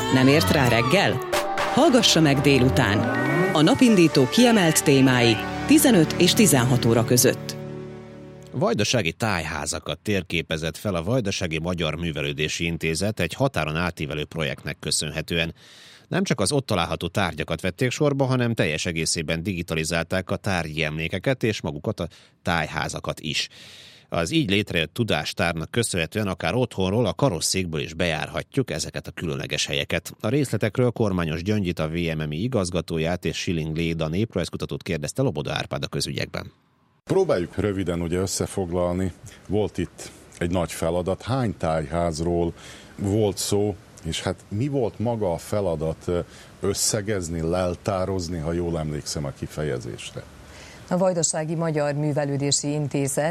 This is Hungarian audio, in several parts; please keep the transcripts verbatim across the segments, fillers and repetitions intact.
Nem ért rá reggel? Hallgassa meg délután. A napindító kiemelt témái tizenöt és tizenhat óra között. Vajdasági tájházakat térképezett fel a Vajdasági Magyar Művelődési Intézet egy határon átívelő projektnek köszönhetően. Nem csak az ott található tárgyakat vették sorba, hanem teljes egészében digitalizálták a tárgyi emlékeket és magukat a tájházakat is. Az így létrejött tudástárnak köszönhetően akár otthonról, a karosszékből is bejárhatjuk ezeket a különleges helyeket. A részletekről Kormányos Gyöngyit, a vé em em i igazgatóját és Schilling Léda néprajzkutatót kérdezte Loboda Árpád a közügyekben. Próbáljuk röviden ugye összefoglalni. Volt itt egy nagy feladat, hány tájházról volt szó, és hát mi volt maga a feladat összegezni, leltározni, ha jól emlékszem a kifejezésre? A Vajdasági Magyar Művelődési Intézet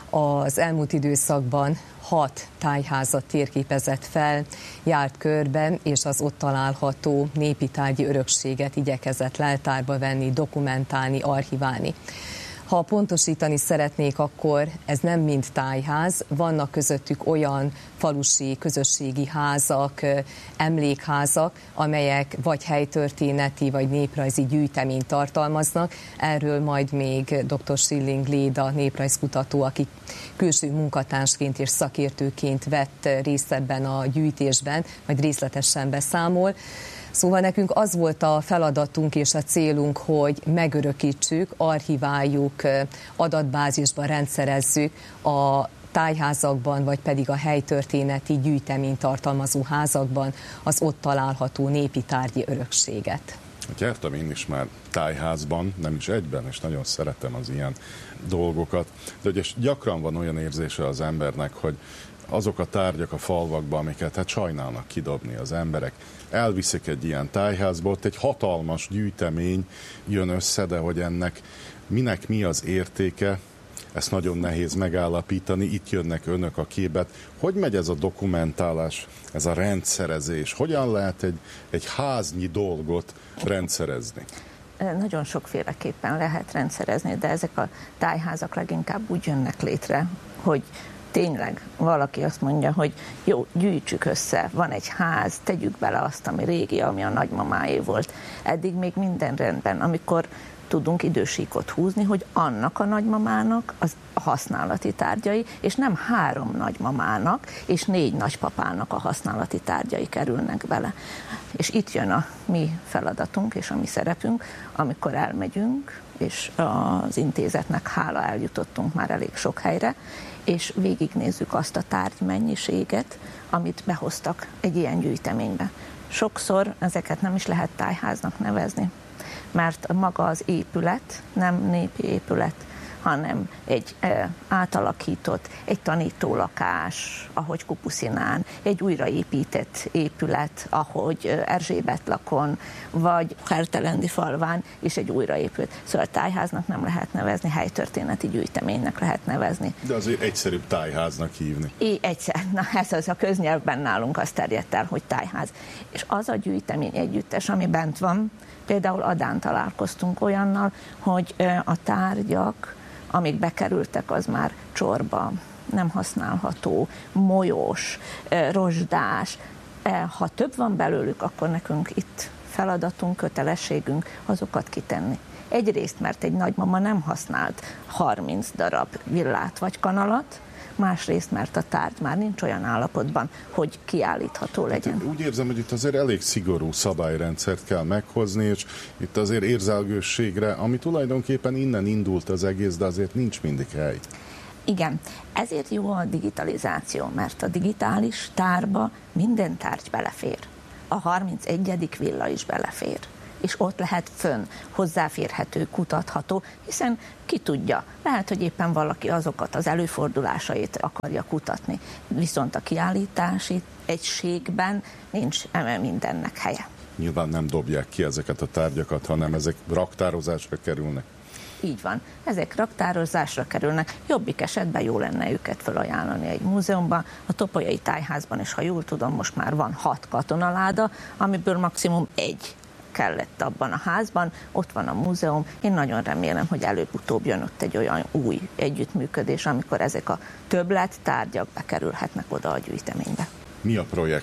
az elmúlt időszakban hat tájházat térképezett fel, járt körben, és az ott található népi tárgyi örökséget igyekezett leltárba venni, dokumentálni, archiválni. Ha pontosítani szeretnék, akkor ez nem mind tájház, vannak közöttük olyan falusi, közösségi házak, emlékházak, amelyek vagy helytörténeti, vagy néprajzi gyűjteményt tartalmaznak. Erről majd még dr. Schilling Léda néprajzkutató, aki külső munkatársként és szakértőként vett részt ebben a gyűjtésben, majd részletesen beszámol. Szóval nekünk az volt a feladatunk és a célunk, hogy megörökítsük, archiváljuk, adatbázisba rendszerezzük a tájházakban, vagy pedig a helytörténeti gyűjteményt tartalmazó házakban az ott található népi tárgyi örökséget. Jártam én is már tájházban, nem is egyben, és nagyon szeretem az ilyen dolgokat, de ugye gyakran van olyan érzése az embernek, hogy azok a tárgyak a falvakban, amiket hát sajnálnak kidobni az emberek, elviszik egy ilyen tájházba, ott egy hatalmas gyűjtemény jön össze, de hogy ennek minek mi az értéke, ezt nagyon nehéz megállapítani, itt jönnek önök a képet. Hogy megy ez a dokumentálás, ez a rendszerezés? Hogyan lehet egy, egy háznyi dolgot rendszerezni? Nagyon sokféleképpen lehet rendszerezni, de ezek a tájházak leginkább úgy jönnek létre, hogy tényleg valaki azt mondja, hogy jó, gyűjtsük össze, van egy ház, tegyük bele azt, ami régi, ami a nagymamáé volt. Eddig még minden rendben, amikor tudunk idősíkot húzni, hogy annak a nagymamának az a használati tárgyai, és nem három nagymamának és négy nagypapának a használati tárgyai kerülnek bele. És itt jön a mi feladatunk és a mi szerepünk, amikor elmegyünk, és az intézetnek hála eljutottunk már elég sok helyre, és végignézzük azt a tárgymennyiséget, amit behoztak egy ilyen gyűjteménybe. Sokszor ezeket nem is lehet tájháznak nevezni, mert maga az épület nem népi épület, hanem egy e, átalakított, egy tanítólakás, ahogy Kupuszinán, egy újraépített épület, ahogy Erzsébetlakon, vagy Hertelendi falván is egy újraépült. Szóval tájháznak nem lehet nevezni, helytörténeti gyűjteménynek lehet nevezni. De azért egyszerűbb tájháznak hívni. É, egyszer. Na, ez az a köznyelvben nálunk azt terjedt el, hogy tájház. És az a gyűjtemény együttes, ami bent van, például Adán találkoztunk olyannal, hogy a tárgyak, amik bekerültek, az már csorba, nem használható, molyos, rozsdás. Ha több van belőlük, akkor nekünk itt feladatunk, kötelességünk azokat kitenni. Egyrészt, mert egy nagymama nem használt harminc darab villát vagy kanalat, másrészt, mert a tárgy már nincs olyan állapotban, hogy kiállítható legyen. Hát, úgy érzem, hogy itt azért elég szigorú szabályrendszert kell meghozni, és itt azért érzelgősségre, ami tulajdonképpen innen indult az egész, de azért nincs mindig hely. Igen, ezért jó a digitalizáció, mert a digitális tárba minden tárgy belefér. A harmincegyedik villa is belefér. És ott lehet fönn, hozzáférhető, kutatható, hiszen ki tudja, lehet, hogy éppen valaki azokat az előfordulásait akarja kutatni, viszont a kiállítási egységben nincs eme mindennek helye. Nyilván nem dobják ki ezeket a tárgyakat, hanem ezek raktározásra kerülnek. Így van, ezek raktározásra kerülnek, jobbik esetben jó lenne őket felajánlani egy múzeumban. A Topolyai Tájházban is, ha jól tudom, most már van hat katonaláda, amiből maximum egy kellett abban a házban, ott van a múzeum. Én nagyon remélem, hogy előbb-utóbb jön ott egy olyan új együttműködés, amikor ezek a többlet tárgyak bekerülhetnek oda a gyűjteménybe. Mi a projekt?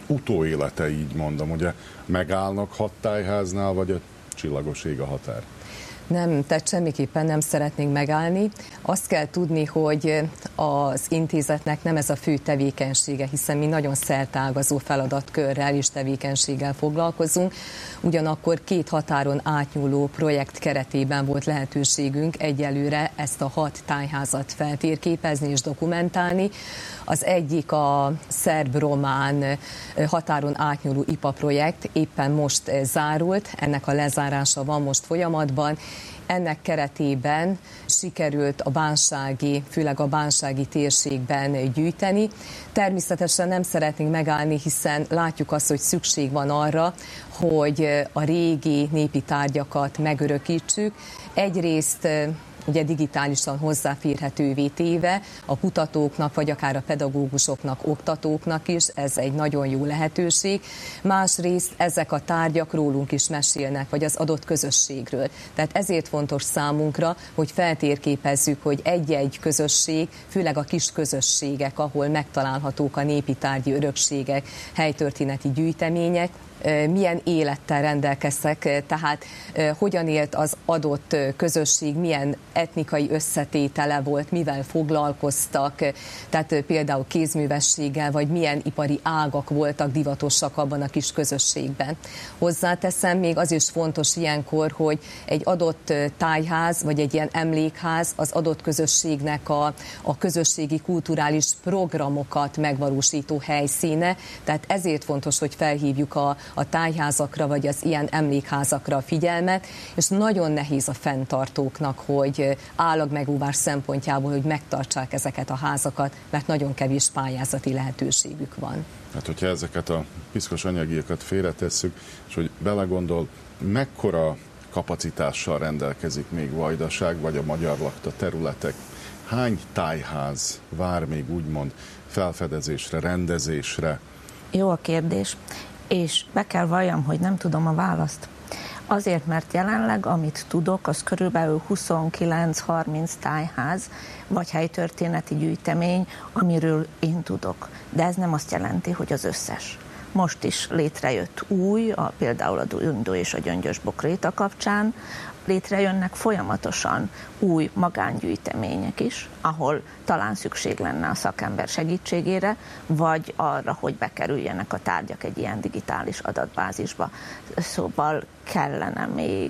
utóélete, így mondom, ugye megállnak hat tájháznál, vagy a csillagos ég a határ? Nem, tehát semmiképpen nem szeretnénk megállni. Azt kell tudni, hogy az intézetnek nem ez a fő tevékenysége, hiszen mi nagyon szerteágazó feladatkörrel és tevékenységgel foglalkozunk. Ugyanakkor két határon átnyúló projekt keretében volt lehetőségünk egyelőre ezt a hat tájházat feltérképezni és dokumentálni. Az egyik a szerb-román határon átnyúló i pé á projekt éppen most zárult, ennek a lezárása van most folyamatban. Ennek keretében sikerült a bánsági, főleg a bánsági térségben gyűjteni. Természetesen nem szeretnénk megállni, hiszen látjuk azt, hogy szükség van arra, hogy a régi népi tárgyakat megörökítsük. Egyrészt ugye digitálisan hozzáférhetővé téve a kutatóknak, vagy akár a pedagógusoknak, oktatóknak is, ez egy nagyon jó lehetőség. Másrészt ezek a tárgyak rólunk is mesélnek, vagy az adott közösségről. Tehát ezért fontos számunkra, hogy feltérképezzük, hogy egy-egy közösség, főleg a kis közösségek, ahol megtalálhatók a népi tárgyi örökségek, helytörténeti gyűjtemények, milyen élettel rendelkeztek, tehát hogyan élt az adott közösség, milyen etnikai összetétele volt, mivel foglalkoztak, tehát például kézművességgel, vagy milyen ipari ágak voltak divatosak abban a kis közösségben. Hozzáteszem, még az is fontos ilyenkor, hogy egy adott tájház, vagy egy ilyen emlékház az adott közösségnek a, a közösségi kulturális programokat megvalósító helyszíne, tehát ezért fontos, hogy felhívjuk a a tájházakra, vagy az ilyen emlékházakra a figyelmet, és nagyon nehéz a fenntartóknak, hogy állagmegóvás szempontjából, hogy megtartsák ezeket a házakat, mert nagyon kevés pályázati lehetőségük van. Hát, hogyha ezeket a piszkos anyagiakat félretesszük, és hogy belegondol, mekkora kapacitással rendelkezik még Vajdaság, vagy a magyar lakta területek, hány tájház vár még úgymond felfedezésre, rendezésre? Jó a kérdés. És be kell valljam, hogy nem tudom a választ. Azért, mert jelenleg, amit tudok, az körülbelül huszonkilenc-harminc tájház, vagy helytörténeti gyűjtemény, amiről én tudok. De ez nem azt jelenti, hogy az összes. Most is létrejött új, a, például a Dundó és a Gyöngyös Bokréta kapcsán, létrejönnek folyamatosan új magángyűjtemények is, ahol talán szükség lenne a szakember segítségére, vagy arra, hogy bekerüljenek a tárgyak egy ilyen digitális adatbázisba. Szóval kellene még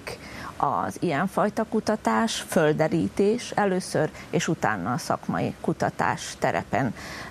az ilyenfajta kutatás, földerítés először, és utána a szakmai kutatás terepen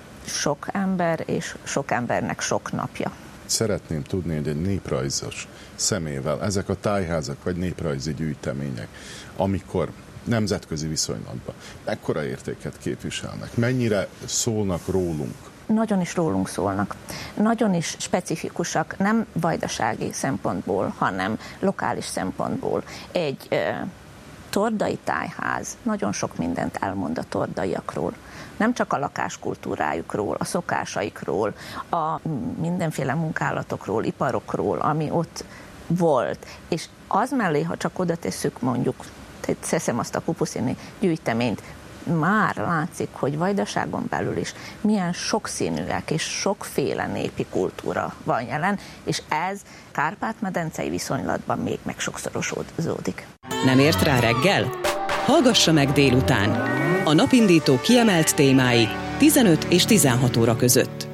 sok ember, és sok embernek sok napja. Szeretném tudni, hogy egy néprajzos szemével ezek a tájházak vagy néprajzi gyűjtemények, amikor nemzetközi viszonylatban mekkora értéket képviselnek, mennyire szólnak rólunk? Nagyon is rólunk szólnak. Nagyon is specifikusak, nem vajdasági szempontból, hanem lokális szempontból. Egy e, tordai tájház nagyon sok mindent elmond a tordaiakról. Nem csak a lakáskultúrájukról, a szokásaikról, a mindenféle munkálatokról, iparokról, ami ott volt. És az mellé, ha csak oda tesszük mondjuk, teszem azt a kupuszini gyűjteményt, már látszik, hogy Vajdaságon belül is milyen sokszínűek és sokféle népi kultúra van jelen, és ez Kárpát-medencei viszonylatban még megsokszorosódik. Nem ért rá reggel? Hallgassa meg délután. A napindító kiemelt témái tizenöt és tizenhat óra között.